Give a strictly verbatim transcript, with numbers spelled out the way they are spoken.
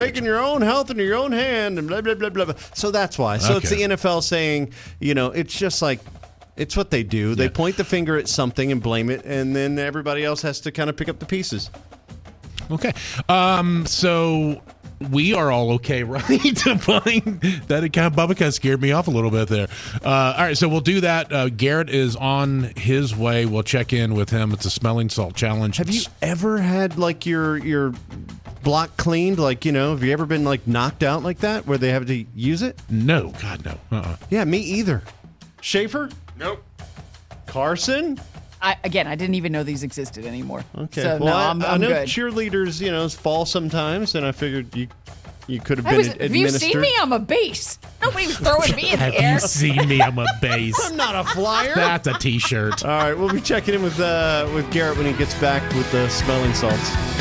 taking your own health in your own hand and blah, blah, blah, blah, blah. So that's why. So Okay. it's the N F L saying, you know, it's just like, it's what they do. They Yeah. point the finger at something and blame it, and then everybody else has to kind of pick up the pieces. Okay. Um, so we are all okay, right? Buying that account. Bubba kind of scared me off a little bit there. Uh, all right, so we'll do that. Uh, Garrett is on his way. We'll check in with him. It's a smelling salt challenge. Have you ever had like your your block cleaned? Like, you know, have you ever been like knocked out like that where they have to use it? No. God, no. Uh-uh. Yeah, me either. Schaefer? Nope. Carson? I, again, I didn't even know these existed anymore. Okay. So, well, no, I, I'm, I I'm know good. cheerleaders, you know, fall sometimes, and I figured you you could have I been was, ad- have you administered. seen me? I'm a base. Nobody was throwing me in Have the air. you seen me? I'm a base. I'm not a flyer. That's a T-shirt. All right, we'll be checking in with uh, with Garrett when he gets back with the smelling salts.